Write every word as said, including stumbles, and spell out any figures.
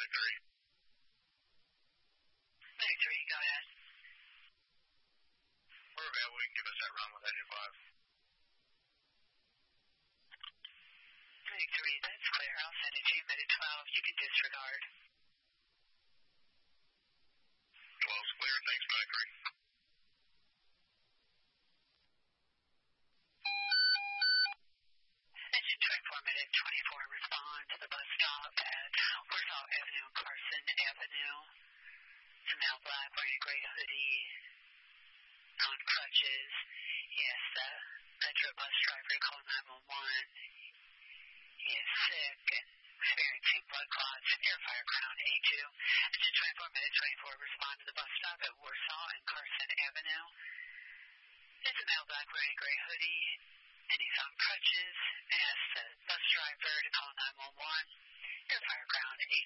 three. Medic three, go ahead. We're available. You can give us that run with engine five. Medic three, that's clear. I'll send it to you. Medic twelve, you can disregard. twelve's clear. Thanks, Medic three. Engine twenty-four, Medic twenty-four, respond to the bus stop at Warsaw Avenue, Carson Avenue. It's a male black wearing a gray hoodie, on crutches. Yes, the Metro bus driver called nine one one. He is sick and experiencing blood clots near Fire Crown A two. Engine twenty-four, Medic twenty-four, respond to the bus stop at Warsaw and Carson Avenue. It's a male black wearing a gray hoodie, and he's on crutches. Ask the bus driver to call nine one one near Fire Crown A two.